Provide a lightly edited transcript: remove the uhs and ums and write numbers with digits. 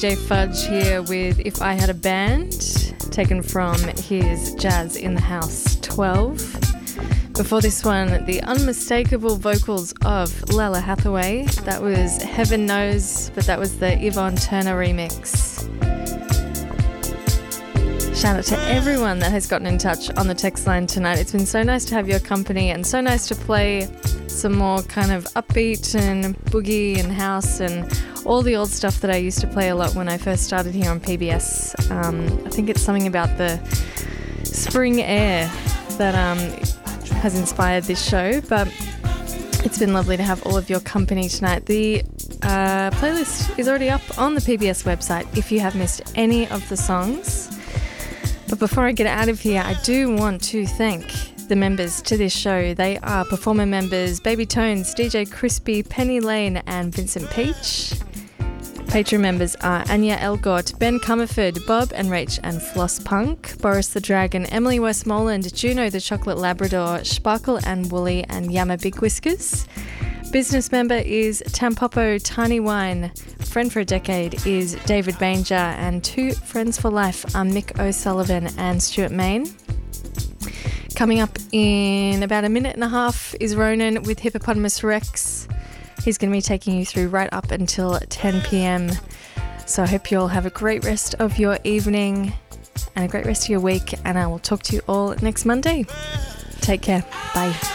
J Fudge here with If I Had a Band, taken from his Jazz in the House 12. Before this one, the unmistakable vocals of Lala Hathaway. That was Heaven Knows, but that was the Yvonne Turner remix. Shout out to everyone that has gotten in touch on the text line tonight. It's been so nice to have your company and so nice to play some more kind of upbeat and boogie and house and all the old stuff that I used to play a lot when I first started here on PBS. I think it's something about the spring air that has inspired this show, but it's been lovely to have all of your company tonight. The playlist is already up on the PBS website if you have missed any of the songs. But before I get out of here, I do want to thank the members to this show. They are performer members Baby Tones, DJ Crispy, Penny Lane and Vincent Peach. Patreon members are Anya Elgort, Ben Comerford, Bob and Rach and Floss Punk, Boris the Dragon, Emily Westmoreland, Juno the Chocolate Labrador, Sparkle and Woolly and Yama Big Whiskers. Business member is Tampopo Tiny Wine. Friend for a decade is David Banger, and two friends for life are Mick O'Sullivan and Stuart Main. Coming up in about a minute and a half is Ronan with Hippopotamus Rex. He's going to be taking you through right up until 10 p.m. So I hope you all have a great rest of your evening and a great rest of your week, and I will talk to you all next Monday. Take care. Bye.